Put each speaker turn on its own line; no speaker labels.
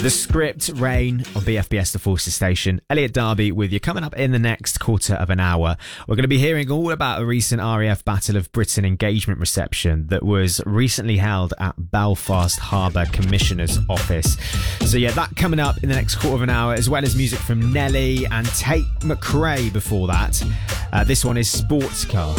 The Script, Rain on BFBS The Forces Station. Elliot Darby with you, coming up in the next quarter of an hour. We're going to be hearing all about a recent RAF Battle of Britain engagement reception that was recently held at Belfast Harbour Commissioner's Office. So yeah, that coming up in the next quarter of an hour, as well as music from Nelly and Tate McRae before that. This one is Sports Car.